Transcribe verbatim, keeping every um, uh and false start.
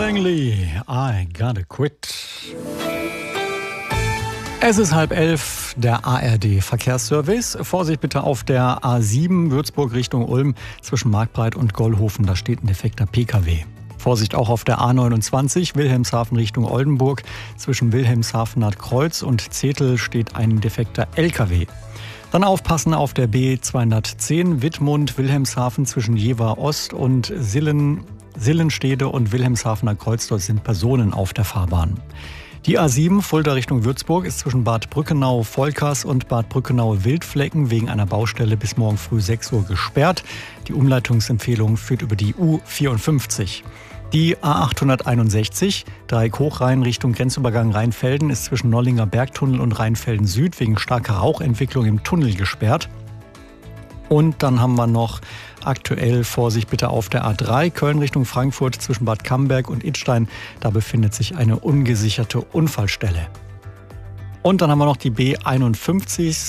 Langley, I Gotta Quit. Es ist halb elf, der A R D-Verkehrsservice. Vorsicht bitte auf der A sieben Würzburg Richtung Ulm zwischen Marktbreit und Gollhofen. Da steht ein defekter P K W. Vorsicht auch auf der A neunundzwanzig Wilhelmshaven Richtung Oldenburg. Zwischen Wilhelmshaven Nad Kreuz und Zetel steht ein defekter L K W. Dann aufpassen auf der B zweihundertzehn Wittmund Wilhelmshaven zwischen Jever Ost und Sillen, Sillenstede und Wilhelmshavener Kreuz. Dort sind Personen auf der Fahrbahn. Die A sieben Fulda Richtung Würzburg ist zwischen Bad Brückenau-Volkers und Bad Brückenau-Wildflecken wegen einer Baustelle bis morgen früh sechs Uhr gesperrt. Die Umleitungsempfehlung führt über die U vierundfünfzig. Die A achthunderteinundsechzig Dreieck-Hochrhein Richtung Grenzübergang Rheinfelden ist zwischen Nollinger Bergtunnel und Rheinfelden Süd wegen starker Rauchentwicklung im Tunnel gesperrt. Und dann haben wir noch aktuell Vorsicht bitte auf der A drei Köln Richtung Frankfurt zwischen Bad Camberg und Idstein. Da befindet sich eine ungesicherte Unfallstelle. Und dann haben wir noch die B einundfünfzig